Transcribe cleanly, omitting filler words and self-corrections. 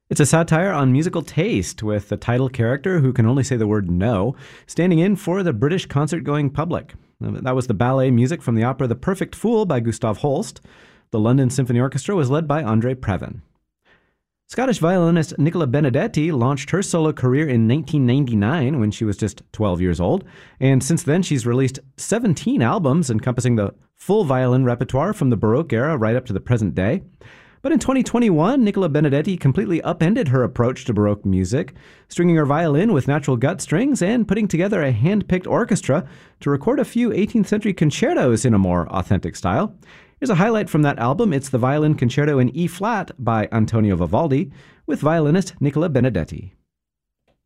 It's a satire on musical taste, with the title character who can only say the word no, standing in for the British concert-going public. That was the ballet music from the opera The Perfect Fool by Gustav Holst. The London Symphony Orchestra was led by Andre Previn. Scottish violinist Nicola Benedetti launched her solo career in 1999 when she was just 12 years old, and since then she's released 17 albums encompassing the full violin repertoire from the Baroque era right up to the present day. But in 2021, Nicola Benedetti completely upended her approach to Baroque music, stringing her violin with natural gut strings and putting together a hand-picked orchestra to record a few 18th century concertos in a more authentic style. Here's a highlight from that album. It's the Violin Concerto in E-flat by Antonio Vivaldi with violinist Nicola Benedetti.